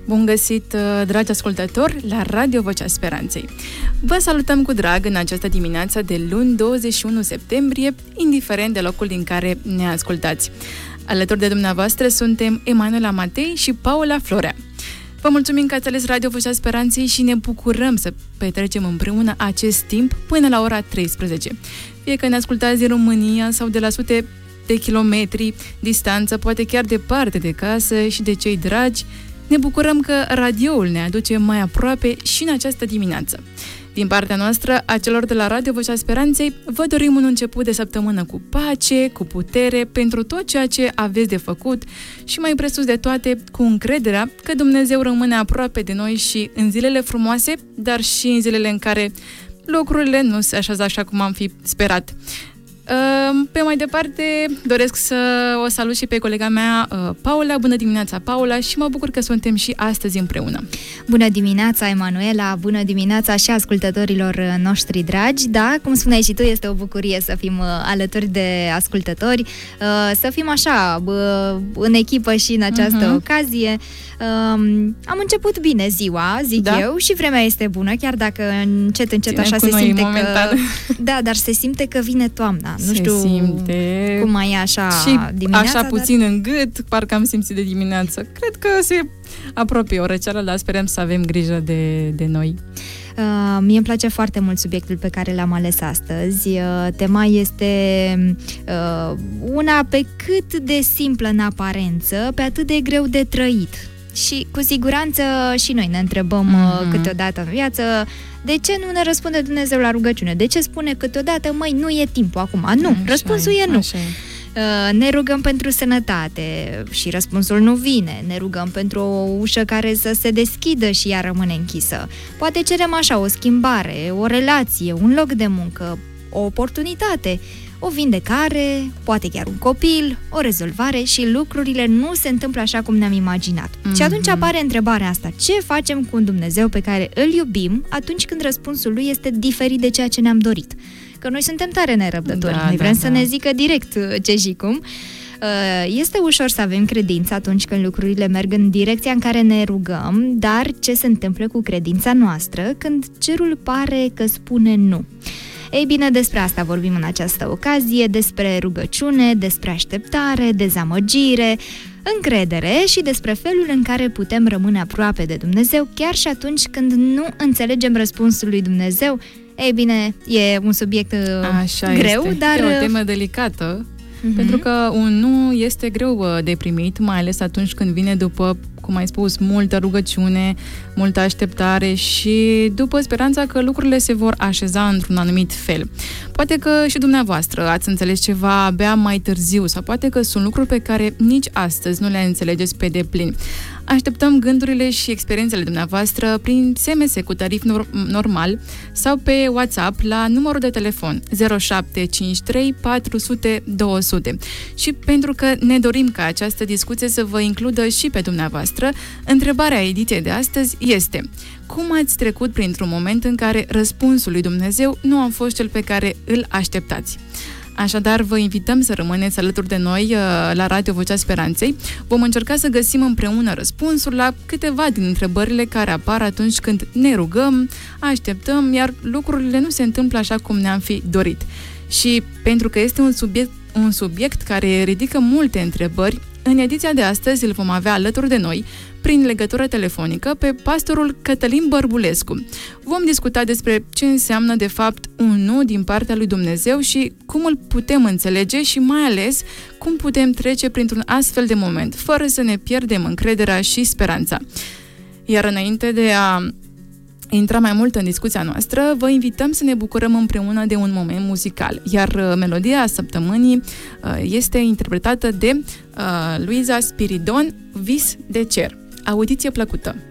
Bun găsit, dragi ascultători, la Radio Vocea Speranței. Vă salutăm cu drag în această dimineață de luni 21 septembrie, indiferent de locul din care ne ascultați. Alături de dumneavoastră suntem Emanuela Matei și Paula Florea. Vă mulțumim că ați ales Radio Vocea Speranței și ne bucurăm să petrecem împreună acest timp până la ora 13. Fie că ne ascultați din România sau de la sute de kilometri distanță, poate chiar departe de casă și de cei dragi, ne bucurăm că radioul ne aduce mai aproape și în această dimineață. Din partea noastră, a celor de la Radio Vocea Speranței, vă dorim un început de săptămână cu pace, cu putere, pentru tot ceea ce aveți de făcut și mai presus de toate, cu încrederea că Dumnezeu rămâne aproape de noi și în zilele frumoase, dar și în zilele în care lucrurile nu se așează așa cum am fi sperat. Pe mai departe, doresc să o salut și pe colega mea, Paula. Bună dimineața, Paula, și mă bucur că suntem și astăzi împreună. Bună dimineața, Emanuela, bună dimineața și ascultătorilor noștri dragi. Da, cum spuneai și tu, este o bucurie să fim alături de ascultători, să fim așa, în echipă și în această ocazie. Am început bine ziua, zic eu, și vremea este bună, chiar dacă încet așa se simte că... Da, dar se simte că vine toamna. Nu știu cum mai e așa și dimineața. Așa puțin în gât, parcă am simțit de dimineață. Cred că se apropie o răceală, dar sperăm să avem grijă de noi. Mie îmi place foarte mult subiectul pe care l-am ales astăzi. Tema este una pe cât de simplă în aparență, pe atât de greu de trăit. Și cu siguranță și noi ne întrebăm câteodată în viață, de ce nu ne răspunde Dumnezeu la rugăciune? De ce spune câteodată, măi, nu e timpul acum? Nu, răspunsul e nu. Ne rugăm pentru sănătate și răspunsul nu vine. Ne rugăm pentru o ușă care să se deschidă și ea rămâne închisă. Poate cerem așa o schimbare, o relație, un loc de muncă, o oportunitate, o vindecare, poate chiar un copil, o rezolvare și lucrurile nu se întâmplă așa cum ne-am imaginat. Și atunci apare întrebarea asta: ce facem cu un Dumnezeu pe care îl iubim atunci când răspunsul lui este diferit de ceea ce ne-am dorit? Că noi suntem tare nerăbdători, noi vrem să ne zică direct ce și cum. Este ușor să avem credință atunci când lucrurile merg în direcția în care ne rugăm, dar ce se întâmplă cu credința noastră când cerul pare că spune nu? Ei bine, despre asta vorbim în această ocazie, despre rugăciune, despre așteptare, dezamăgire, încredere și despre felul în care putem rămâne aproape de Dumnezeu chiar și atunci când nu înțelegem răspunsul lui Dumnezeu. Ei bine, e un subiect greu, dar... E o temă delicată, pentru că un nu este greu de primit, mai ales atunci când vine după, cum ai spus, multă rugăciune, multă așteptare și după speranța că lucrurile se vor așeza într-un anumit fel. Poate că și dumneavoastră ați înțeles ceva abia mai târziu sau poate că sunt lucruri pe care nici astăzi nu le înțelegeți pe deplin. Așteptăm gândurile și experiențele dumneavoastră prin SMS cu tarif normal sau pe WhatsApp la numărul de telefon 0753 400 200. Și pentru că ne dorim ca această discuție să vă includă și pe dumneavoastră, întrebarea ediției de astăzi este: cum ați trecut printr-un moment în care răspunsul lui Dumnezeu nu a fost cel pe care îl așteptați? Așadar, vă invităm să rămâneți alături de noi la Radio Vocea Speranței. Vom încerca să găsim împreună răspunsuri la câteva din întrebările care apar atunci când ne rugăm, așteptăm, iar lucrurile nu se întâmplă așa cum ne-am fi dorit. Și pentru că este un subiect care ridică multe întrebări, în ediția de astăzi îl vom avea alături de noi, prin legătură telefonică, pe pastorul Cătălin Bărbulescu. Vom discuta despre ce înseamnă de fapt un nu din partea lui Dumnezeu și cum îl putem înțelege și mai ales cum putem trece printr-un astfel de moment, fără să ne pierdem încrederea și speranța. Iar înainte de a intra mai mult în discuția noastră, vă invităm să ne bucurăm împreună de un moment muzical, iar melodia săptămânii este interpretată de Luiza Spiridon, Vis de cer. Audiție plăcută!